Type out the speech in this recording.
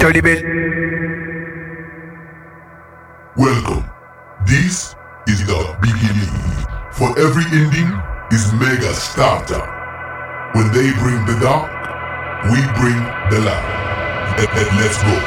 Charlie Bell. Welcome. This is the beginning. For every ending is mega starter. When they bring the dark, we bring the light. Let's go.